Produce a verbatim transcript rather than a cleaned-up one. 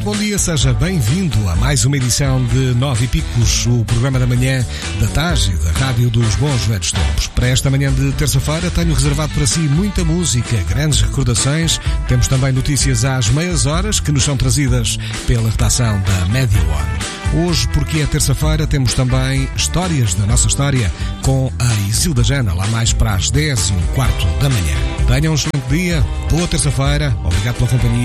Muito bom dia, seja bem-vindo a mais uma edição de Nove e Picos, o programa da manhã da T A G, da Rádio dos Bons Velhos Tempos. Para esta manhã de terça-feira tenho reservado para si muita música, grandes recordações, temos também notícias às meias horas que nos são trazidas pela redação da Média One. Hoje, porque é terça-feira, temos também histórias da nossa história com a Isilda Jana, lá mais para as dez e um quarto da manhã. Tenham um excelente dia, boa terça-feira, obrigado pela companhia.